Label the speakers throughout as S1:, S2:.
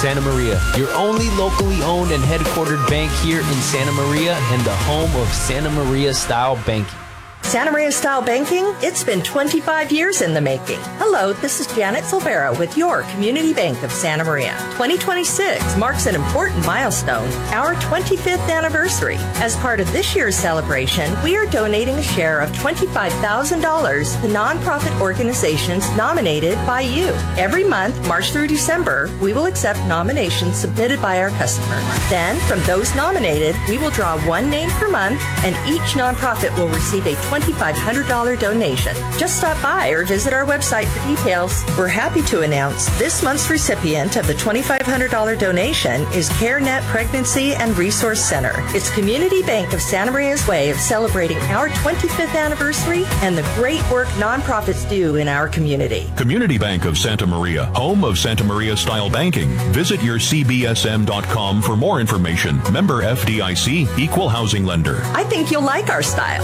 S1: Santa Maria, your only locally owned and headquartered bank here in Santa Maria and the home of Santa Maria style banking.
S2: Santa Maria Style Banking, it's been 25 years in the making. Hello, this is Janet Silvera with your Community Bank of Santa Maria. 2026 marks an important milestone, our 25th anniversary. As part of this year's celebration, we are donating a share of $25,000 to nonprofit organizations nominated by you. Every month, March through December, we will accept nominations submitted by our customers. Then, from those nominated, we will draw one name per month, and each nonprofit will receive a $2,500 donation. Just stop by or visit our website for details. We're happy to announce this month's recipient of the $2,500 donation is CareNet Pregnancy and Resource Center. It's Community Bank of Santa Maria's way of celebrating our 25th anniversary and the great work nonprofits do in our community.
S3: Community Bank of Santa Maria, home of Santa Maria style banking. Visit your CBSM.com for more information. Member FDIC, equal housing lender.
S2: I think you'll like our style.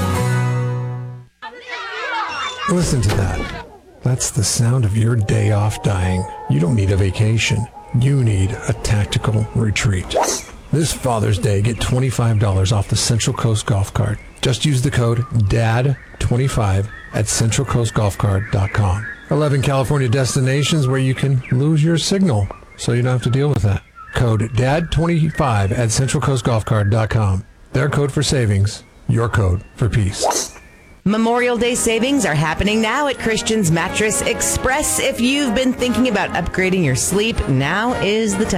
S4: Listen to that. That's the sound of your day off dying. You don't need a vacation. You need a tactical retreat. This Father's Day, get $25 off the Central Coast Golf Cart. Just use the code DAD25 at CentralCoastGolfCart.com. 11 California destinations where you can lose your signal, so you don't have to deal with that. Code DAD25 at CentralCoastGolfCart.com. Their code for savings, your code for peace.
S5: Memorial Day savings are happening now at Christian's Mattress Express. If you've been thinking about upgrading your sleep, now is the time.